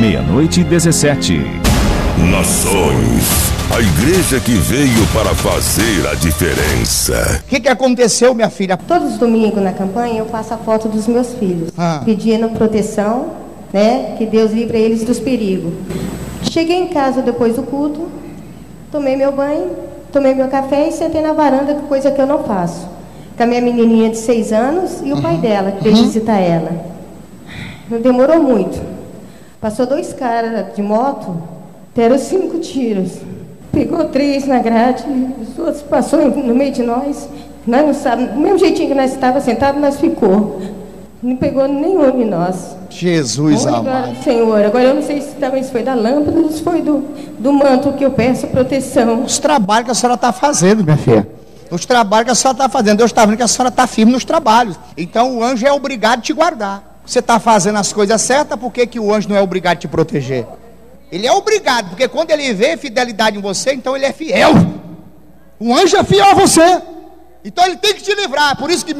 meia-noite e 17. Nações, a igreja que veio para fazer a diferença. O que aconteceu, minha filha? Todos os domingos na campanha eu faço a foto dos meus filhos, pedindo proteção, né? Que Deus livre eles dos perigos. Cheguei em casa depois do culto, tomei meu banho, tomei meu café e sentei na varanda, coisa que eu não faço. Com a minha menininha de 6 anos e o pai dela, que veio visitar ela. Não demorou muito. Passou 2 caras de moto, deram 5 tiros. Pegou 3 na grade, os outros passou no meio de nós. Nós não sabemos, do mesmo jeitinho que nós estávamos sentados, nós ficou. Não pegou nenhum de nós. Jesus amado. Senhor, agora eu não sei se também foi da lâmpada ou se foi do manto que eu peço proteção. Os trabalhos que a senhora está fazendo, minha filha. Os trabalhos que a senhora está fazendo. Deus está vendo que a senhora está firme nos trabalhos. Então o anjo é obrigado a te guardar. Você está fazendo as coisas certas, por que o anjo não é obrigado a te proteger? Ele é obrigado, porque quando ele vê fidelidade em você, então ele é fiel. O anjo é fiel a você. Então ele tem que te livrar. Por isso que